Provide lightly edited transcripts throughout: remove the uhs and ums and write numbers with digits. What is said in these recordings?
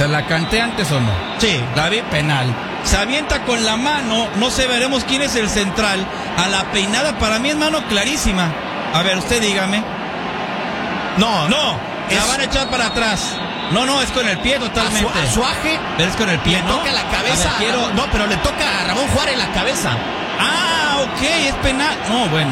sea, ¿la canté antes o no? Sí. La vi penal. Se avienta con la mano, no sé, veremos quién es el central. A la peinada, para mí es mano clarísima. A ver, usted dígame. No, La van a echar para atrás. No, es con el pie totalmente. A Suaje Pero es con el pie, le ¿no? toca la cabeza. A ver, No, pero le toca a Ramón Juárez la cabeza. Ah, ok, es penal. No, bueno.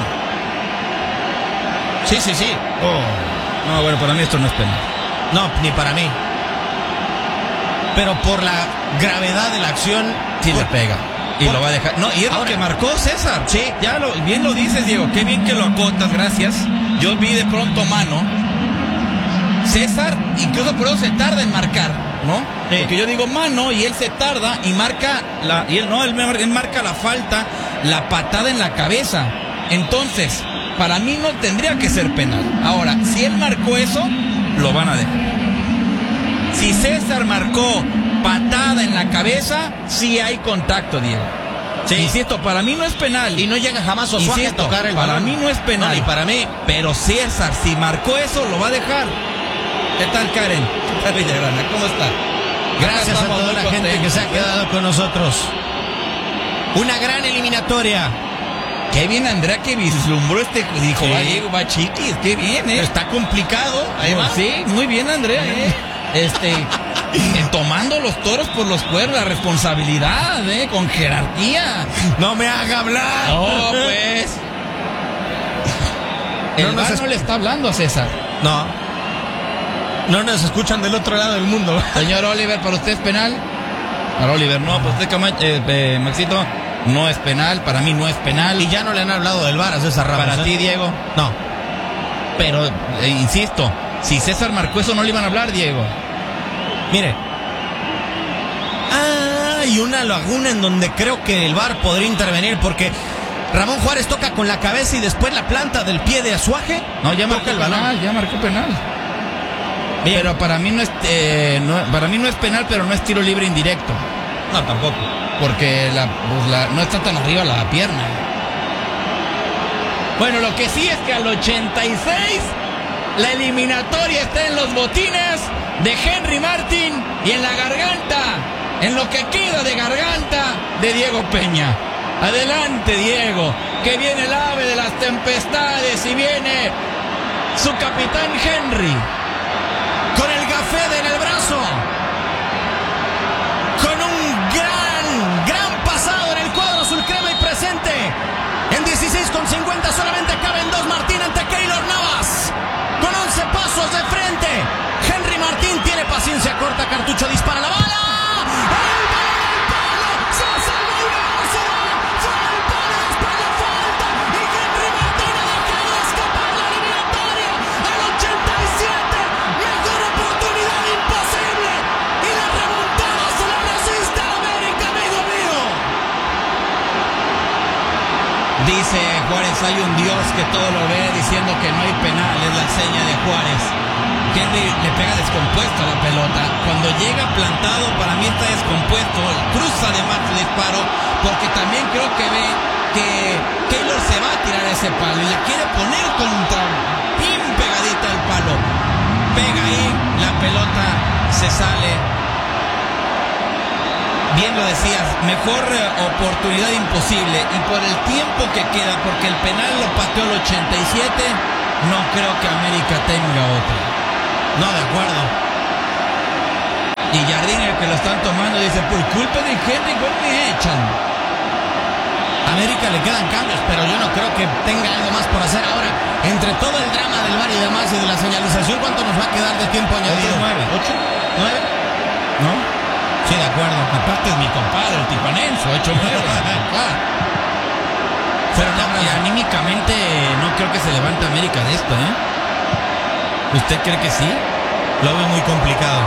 Sí. Oh. No, bueno, para mí esto no es penal. No, ni para mí. Pero por la gravedad de la acción, Sí le pega. Y lo va a dejar. No, y es lo que marcó César. Sí. Ya bien lo dices, Diego. Qué bien que lo acotas, gracias. Yo vi de pronto mano. César, incluso por eso se tarda en marcar, ¿no? Sí. Porque yo digo mano y él se tarda y marca él marca la falta, la patada en la cabeza. Entonces, para mí no tendría que ser penal. Ahora, si él marcó eso, lo van a dejar. Si César marcó patada en la cabeza, sí hay contacto, Diego. Sí. Insisto, para mí no es penal. Y no llega jamás Osuaje a tocar el balón. Para mí no es penal. No, y para mí. Pero César, si marcó eso, lo va a dejar. ¿Qué tal, Karen? ¿Qué tal, Villagrana? ¿Cómo está? Gracias a toda la gente que se ha quedado con nosotros. Una gran eliminatoria. Qué bien, Andrea, que vislumbró dijo, Sí. va Diego, va Chiquis, qué bien, Está complicado. Ahí va. Sí, muy bien, Andrea, tomando los toros por los cuernos, la responsabilidad, con jerarquía. No me haga hablar. No, pues. El VAR no le está hablando a César. No nos escuchan del otro lado del mundo. Señor Oliver, ¿para usted es penal? Para Oliver, no, para usted, Maxito, no es penal, para mí no es penal. Y ya no le han hablado del VAR a César Ramos. Para ti, Diego. No. Pero, insisto, si César marcó eso, no le iban a hablar, Diego. Mire. Hay una laguna en donde creo que el VAR podría intervenir porque Ramón Juárez toca con la cabeza y después la planta del pie de Azuaje. No, ya marcó el balón. penal, ya marcó penal. Bien. Pero para mí no es penal, pero no es tiro libre indirecto. No, tampoco. Porque no está tan arriba la pierna. Bueno, lo que sí es que al 86 la eliminatoria está en los botines de Henry Martín y en la garganta, en lo que queda de garganta de Diego Peña. Adelante, Diego, que viene el ave de las tempestades y viene su capitán Henry. Con el gafete en el brazo. Con un gran pasado en el cuadro azul crema y presente. En 16,50 solamente caben dos Martín ante Keylor Navas. Con 11 pasos de frente. Henry Martín tiene paciencia corta, cartucho, dispara la bala. ¡El balón al palo! ¡Se salva el brazo! ¡Fue el palo después de falta! Y Henry Martín ha dejado escapar la eliminatoria al 87. ¡Mejor oportunidad imposible! Y la remontada se la resiste a América, amigo mío. Dice Juárez, hay un Dios que todo lo ve, diciendo que no hay penal, es la seña de Juárez. Henry le pega descompuesto a la pelota. Cuando llega plantado, para mí está descompuesto. Cruza además el disparo, porque también creo que ve que Keylor se va a tirar ese palo y la quiere poner contra, bien pegadita al palo. Pega ahí, la pelota se sale. Bien lo decías, mejor oportunidad imposible. Y por el tiempo que queda, porque el penal lo pateó el 87, no creo que América tenga otra. No, de acuerdo. Y Jardín, el que lo están tomando, dice, por culpa de Henry, ¿cuál me echan? América le quedan cambios, pero yo no creo que tenga algo más por hacer ahora. Entre todo el drama del VAR y demás y de la señalización, ¿cuánto nos va a quedar de tiempo añadido? 9. ¿8? 9. ¿No? Sí, de acuerdo. Aparte es mi compadre, el tipanense, 8-9. Claro. Pero no, y anímicamente no creo que se levante América de esto, ¿eh? ¿Usted cree que sí? Lo veo muy complicado.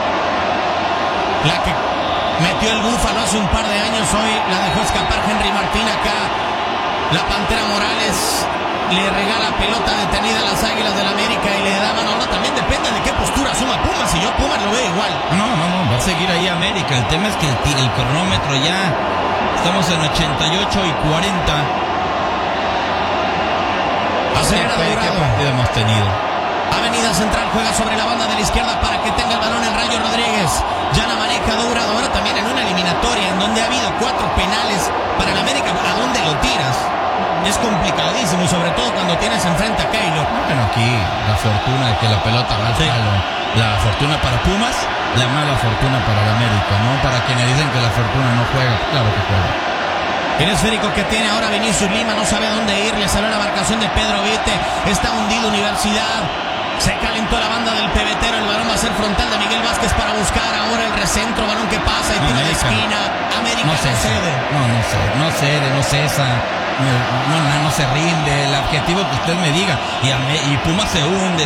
La que metió el búfalo hace un par de años, hoy la dejó escapar Henry Martín acá. La Pantera Morales le regala pelota detenida a las Águilas del América y le daban. Ahora también depende de qué postura suma Pumas. Si yo Pumas lo veo igual. No, va a seguir ahí América. El tema es que el cronómetro ya estamos en 88 y 40. Acelera ¿Qué Dorado. partido hemos tenido? Avenida Central juega sobre la banda de la izquierda para que tenga el balón el Rayo Rodríguez. Ya la maneja Dourado. Ahora también en una eliminatoria en donde ha habido 4 penales para el América. ¿A dónde lo tiras? Es complicadísimo, y sobre todo cuando tienes enfrente a Keylor. Bueno, aquí la fortuna de que la pelota va al palo. La fortuna para Pumas, la mala fortuna para el América, ¿no? Para quienes dicen que la fortuna no juega, claro que juega. El esférico que tiene ahora Vinicius Lima, no sabe a dónde ir, le salió la marcación de Pedro Vite, está hundido Universidad, se calentó la banda del pebetero, el balón va a ser frontal de Miguel Vázquez para buscar ahora el recentro, balón que pasa y tira de esquina, América no cede. No cesa, no se rinde, el adjetivo que usted me diga, y Pumas se hunde,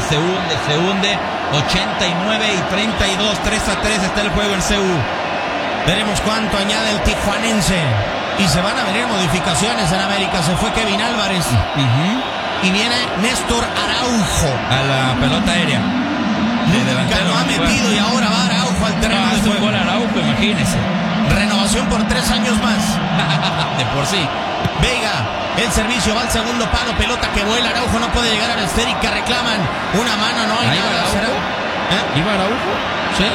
89 y 32, 3-3 está el juego en CU. Veremos cuánto añade el tijuanense. Y se van a venir modificaciones en América. Se fue Kevin Álvarez. Y viene Néstor Araujo a la pelota aérea. Nunca lo ha metido y ahora va Araujo al terreno de juego. Gol Araujo, imagínese. Renovación por 3 años más. De por sí. Vega, el servicio va al segundo palo. Pelota que vuela. Araujo no puede llegar a la esférica. Reclaman una mano. No hay nada. ¿Iba Araujo? Sí.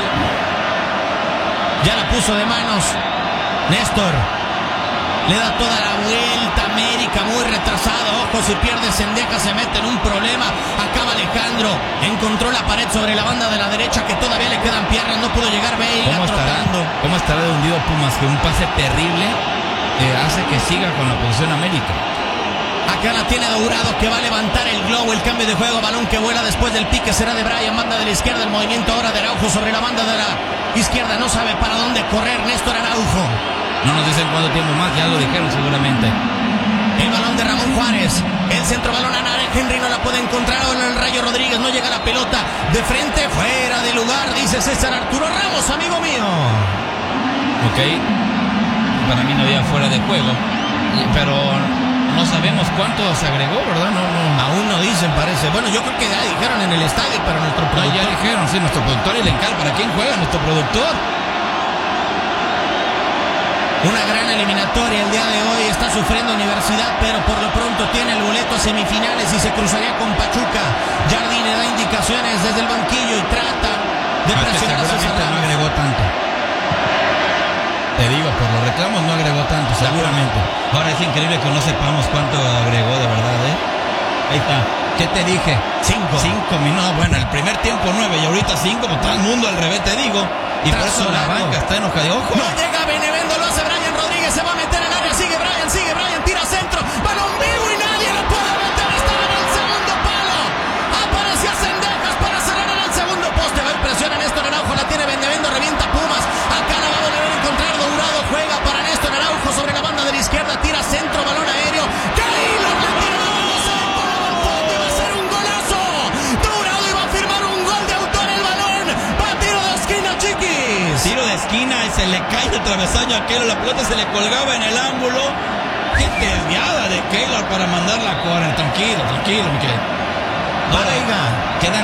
Ya la puso de manos Néstor. Le da toda la vuelta América, muy retrasado. Ojo, si pierde Sendejas se mete en un problema. Acaba Alejandro. Encontró la pared sobre la banda de la derecha que todavía le quedan piernas. No pudo llegar Veiga trotando. ¿Cómo estará de hundido Pumas? Que un pase terrible hace que siga con la posición América. Acá la tiene Dourado que va a levantar el globo. El cambio de juego, balón que vuela después del pique será de Brian, banda de la izquierda. El movimiento ahora de Araujo sobre la banda de la izquierda. No sabe para dónde correr Néstor Araujo. No nos dicen cuánto tiempo más, ya lo dijeron seguramente. El balón de Ramón Juárez. El centro balón a Naren Henry no la puede encontrar. Ahora el Rayo Rodríguez no llega la pelota. De frente, fuera de lugar, dice César Arturo Ramos, amigo mío. Ok. Para mí no había fuera de juego. Pero no sabemos cuánto se agregó, ¿verdad? No. Aún no dicen, parece. Bueno, yo creo que ya dijeron en el estadio, pero nuestro productor. Ya dijeron, sí, nuestro productor y el encargo. ¿Para quién juega nuestro productor? Una gran eliminatoria el día de hoy, está sufriendo Universidad, pero por lo pronto tiene el boleto a semifinales y se cruzaría con Pachuca. Jardine da indicaciones desde el banquillo y trata de presionar a César Ramos. No agregó tanto. Te digo, por los reclamos no agregó tanto, seguramente. Ahora es increíble que no sepamos cuánto agregó de verdad, ¿eh? Ahí está. ¿Qué te dije? 5 minutos. Bueno, el primer tiempo 9 y ahorita 5, pues todo el mundo al revés, te digo. Y por eso la banca está enojada. ¡Ojo! No llega Benevendo, lo hace Brian Rodríguez, se va a meter en el área, sigue Brian, tira centro, balón vivo y nadie lo puede meter, estaba en el segundo palo. Aparecía Sendejas para cerrar en el segundo poste, va a impresionar Néstor Araujo, la tiene Benevendo, revienta Pumas. Acá la va a volver a encontrar Dourado, juega para Néstor Araujo sobre la banda de la izquierda, tira centro, balón aéreo. Keylor la tira. Tiro de esquina y se le cae el travesaño a Keylor, la pelota se le colgaba en el ángulo. Qué desviada de Keylor para mandar la corner. Tranquilo, Miquel. Ahora quedan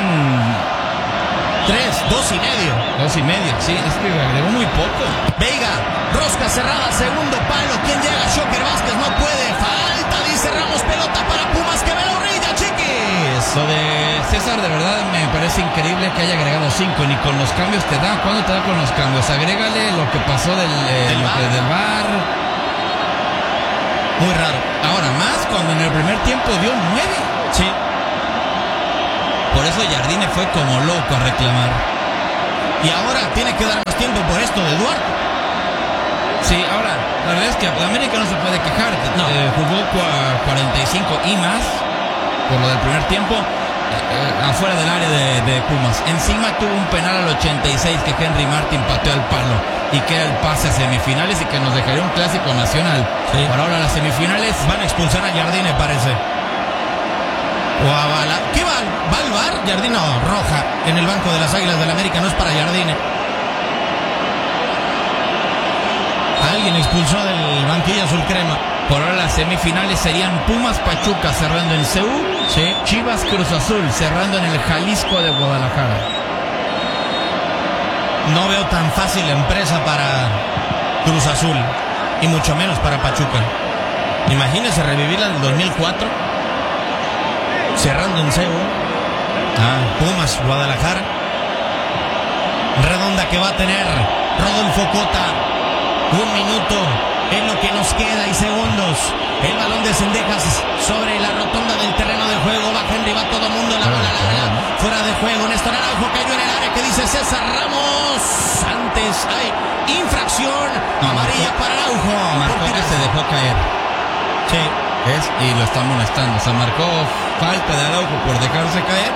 2 y medio. 2 y medio, sí, es que agregó muy poco. Veiga, rosca cerrada, segundo palo. ¿Quién llega? Shocker Vázquez no puede. Falta, dice Ramos, pelota para Pumas que ve la orilla, chiquis. Lo de César de verdad me parece increíble que haya agregado 5, ni con los cambios te da. ¿Cuándo te da con los cambios? Agrégale lo que pasó del VAR. Muy raro. Ahora más cuando en el primer tiempo dio 9. Sí. Por eso Jardine fue como loco a reclamar. Y ahora tiene que dar más tiempo por esto de Duarte. Sí, ahora, la verdad es que América no se puede quejar. No. Jugó 45 y más por lo del primer tiempo. Afuera del área de Pumas. Encima tuvo un penal al 86 que Henry Martin pateó al palo y queda el pase a semifinales y que nos dejaría un clásico nacional. Sí. Por ahora las semifinales van a expulsar a Jardine, parece. O a Bala. ¿Qué va? ¿Va al VAR? Jardine roja en el banco de las Águilas del América, no es para Jardine. Alguien expulsó del banquillo azul crema. Por ahora las semifinales serían Pumas Pachuca cerrando en CU, sí. Chivas Cruz Azul cerrando en el Jalisco de Guadalajara. No veo tan fácil la empresa para Cruz Azul y mucho menos para Pachuca. Imagínese revivirla en el 2004 cerrando en CU. Pumas, Guadalajara. Redonda que va a tener Rodolfo Cota. 1 minuto en lo que nos queda y segundos. El balón de Cendejas sobre la rotonda del terreno de juego. Va Henry, va todo mundo. La bola larga. Fuera de juego. Néstor Araujo cayó en el área. Que dice César Ramos. Antes hay infracción amarilla para Araujo. Marcó que se dejó caer. Sí. Y lo está amonestando. O sea, marcó falta de Araujo por dejarse caer.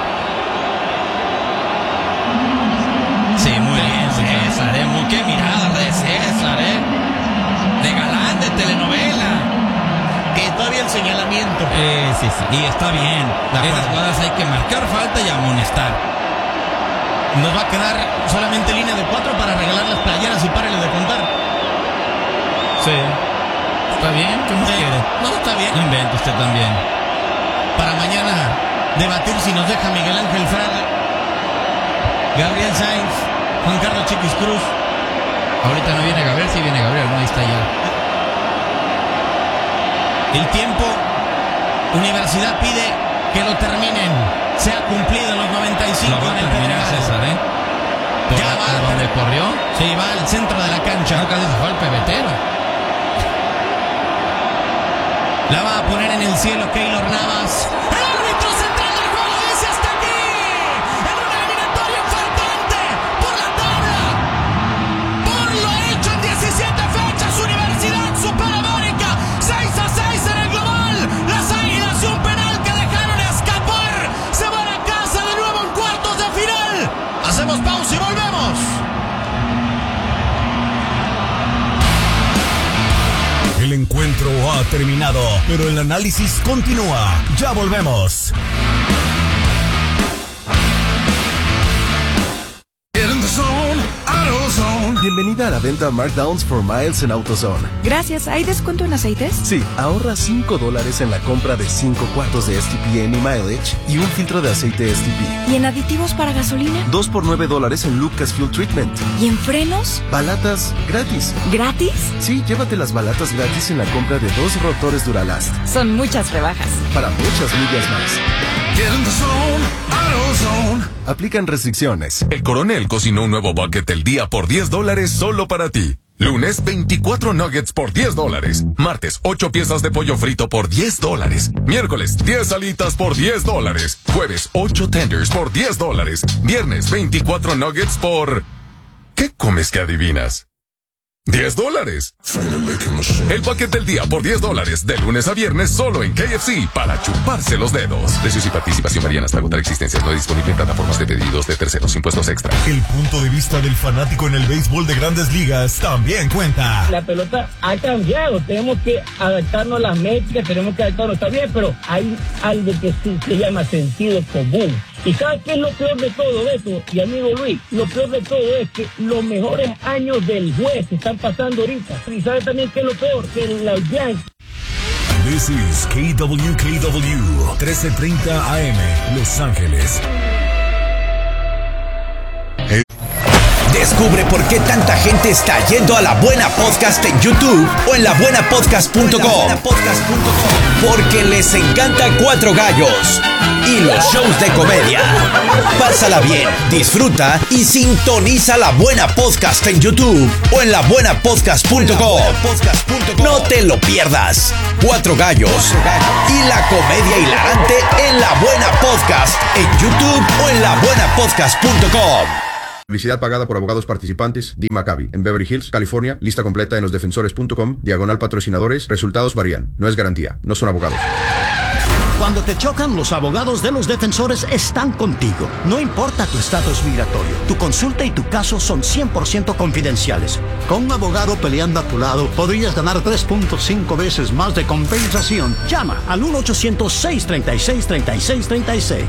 Sí, muy bien, César. Qué mirada de César, de galán, de telenovela. Que todavía el señalamiento. Sí. Y está bien. Esas jugadas hay que marcar falta y amonestar. Nos va a quedar solamente línea de 4 para regalar las playeras y párele de contar. Sí. ¿Está bien? ¿Qué más quiere? No, está bien. Inventa usted también. Para mañana debatir si nos deja Miguel Ángel Fraga, Gabriel Sainz, Juan Carlos Chiquis Cruz. Ahorita no viene Gabriel, sí viene Gabriel, no, ahí está ya. El tiempo, Universidad pide que lo terminen. Se ha cumplido en los 95. Lo va a terminar César, Ya va. ¿Por donde corrió? Sí, va al centro de la cancha. Casi se fue al pebetero. La va a poner en el cielo Keylor Navas. El árbitro central del juego dice hasta aquí. En una eliminatoria faltante por la tabla. Por lo hecho en 17 fechas, Universidad supera América 6-6 en el global. Las Águilas y un penal que dejaron escapar. Se van a casa de nuevo en cuartos de final. Hacemos pausa y volvemos. El encuentro ha terminado, pero el análisis continúa. Ya volvemos. Bienvenida a la venta Markdowns for Miles en AutoZone. Gracias. ¿Hay descuento en aceites? Sí, ahorra $5 en la compra de 5 cuartos de STP Any Mileage y un filtro de aceite STP. ¿Y en aditivos para gasolina? 2 por $9 en Lucas Fuel Treatment. ¿Y en frenos? Balatas gratis. ¿Gratis? Sí, llévate las balatas gratis en la compra de 2 rotores Duralast. Son muchas rebajas. Para muchas millas más. Aplican restricciones. El Coronel cocinó un nuevo bucket del día por $10 solo para ti. Lunes, 24 nuggets por $10. Martes, 8 piezas de pollo frito por $10. Miércoles, 10 alitas por $10. Jueves, 8 tenders por $10. Viernes, 24 nuggets por... ¿Qué comes que adivinas? $10. El paquete del día por $10, de lunes a viernes solo en KFC, para chuparse los dedos. Precios y participación varían hasta agotar existencias. No disponible en plataformas de pedidos de terceros, impuestos extra. El punto de vista del fanático en el béisbol de Grandes Ligas también cuenta. La pelota ha cambiado, tenemos que adaptarnos a las métricas, tenemos que adaptarnos, está bien, pero hay algo que se llama sentido común. ¿Y sabes qué es lo peor de todo, Beto y amigo Luis? Lo peor de todo es que los mejores años del juez están pasando ahorita. ¿Y sabes también qué es lo peor? Que los Yankees... This is KWKW 1330 AM, Los Ángeles. Descubre por qué tanta gente está yendo a La Buena Podcast en YouTube o en labuenapodcast.com. Porque les encanta Cuatro Gallos y los shows de comedia. Pásala bien, disfruta y sintoniza La Buena Podcast en YouTube o en labuenapodcast.com. No te lo pierdas. Cuatro Gallos y la comedia hilarante en La Buena Podcast en YouTube o en labuenapodcast.com. Publicidad pagada por abogados participantes. Dee Maccabi, en Beverly Hills, California. Lista completa en losdefensores.com. /patrocinadores. Resultados varían. No es garantía. No son abogados. Cuando te chocan, los abogados de Los Defensores están contigo. No importa tu estatus migratorio. Tu consulta y tu caso son 100% confidenciales. Con un abogado peleando a tu lado, podrías ganar 3.5 veces más de compensación. Llama al 1-800-636-3636.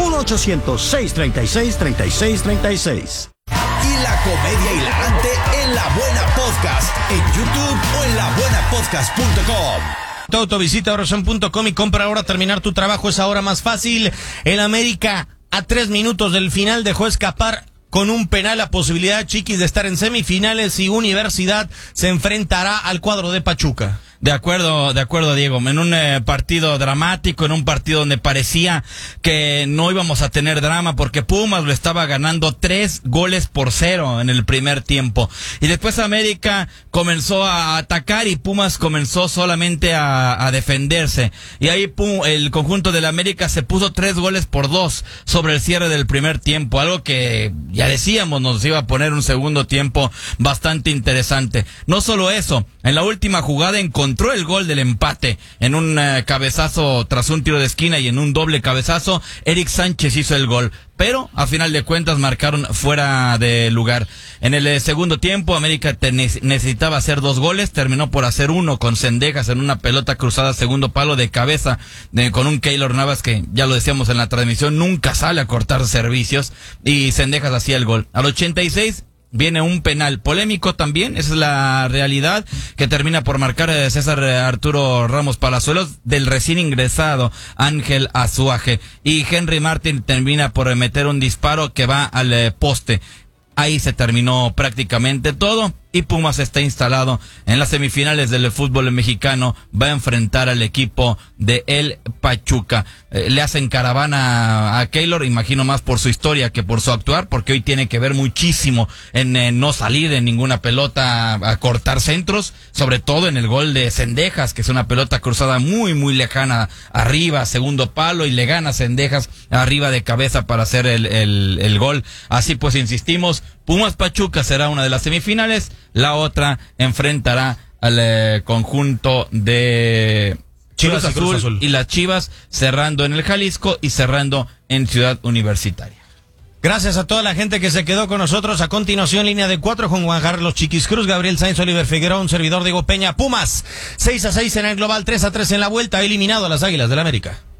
1-800-636-3636. Y la comedia hilarante en La Buena Podcast en YouTube o en labuenapodcast.com. Auto, visita Orozon.com y compra ahora. Terminar tu trabajo es ahora más fácil. El América, a 3 minutos del final, dejó escapar con un penal la posibilidad, Chiquis, de estar en semifinales, y Universidad se enfrentará al cuadro de Pachuca. De acuerdo, Diego. En un partido dramático, en un partido donde parecía que no íbamos a tener drama porque Pumas lo estaba ganando 3-0 en el primer tiempo. Y después América comenzó a atacar y Pumas comenzó solamente a defenderse. Y ahí el conjunto del América se puso 3-2 sobre el cierre del primer tiempo. Algo que ya decíamos nos iba a poner un segundo tiempo bastante interesante. No solo eso, en la última jugada encontró el gol del empate en un cabezazo tras un tiro de esquina y en un doble cabezazo Eric Sánchez hizo el gol, pero a final de cuentas marcaron fuera de lugar. En el segundo tiempo América necesitaba hacer 2 goles, terminó por hacer uno con Cendejas en una pelota cruzada segundo palo de cabeza con un Keylor Navas que ya lo decíamos en la transmisión, nunca sale a cortar servicios y Cendejas hacía el gol. Al 86 viene un penal polémico también, esa es la realidad, que termina por marcar César Arturo Ramos Palazuelos del recién ingresado Ángel Azuaje, y Henry Martin termina por meter un disparo que va al poste. Ahí se terminó prácticamente todo y Pumas está instalado en las semifinales del fútbol mexicano. Va a enfrentar al equipo de el Pachuca. Le hacen caravana a Keylor, imagino más por su historia que por su actuar, porque hoy tiene que ver muchísimo en no salir en ninguna pelota a cortar centros, sobre todo en el gol de Cendejas, que es una pelota cruzada muy muy lejana arriba, segundo palo, y le gana Cendejas arriba de cabeza para hacer el gol. Así pues, insistimos, Pumas Pachuca será una de las semifinales, la otra enfrentará al conjunto de Chivas Azul y las Chivas, cerrando en el Jalisco y cerrando en Ciudad Universitaria. Gracias a toda la gente que se quedó con nosotros. A continuación, línea de 4 con Juan Carlos Chiquis Cruz, Gabriel Sainz, Oliver Figueroa, un servidor Diego Peña. Pumas 6-6 en el global, 3-3 en la vuelta, eliminado a las Águilas del América.